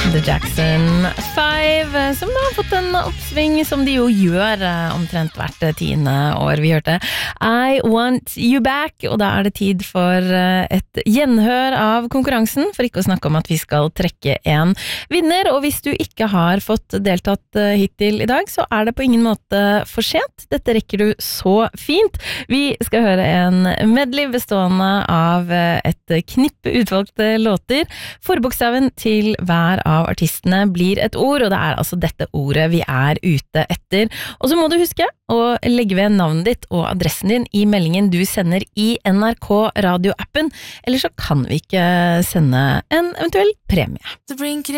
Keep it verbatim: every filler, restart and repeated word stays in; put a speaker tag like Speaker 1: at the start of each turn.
Speaker 1: The Jackson five, som da har fått en oppsving som de jo gjør omtrent hvert tiende år. Vi hørte I Want You Back, og da er det tid for et gjenhør av konkurransen, for ikke å snakke om at vi skal trekke en vinner, og hvis du ikke har fått deltatt hittil i dag, så er det på ingen måte for sent. Dette rekker du så fint. Vi skal høre en medley bestående av et knippe utvalgte låter. Forbokstaven til hver av artistene blir et ord, og det er altså dette ordet vi er ute etter. Og så må du huske å legge ved navnet ditt og adressen din i meldingen du sender i N R K radioappen, eller så kan vi ikke sende en eventuell premie.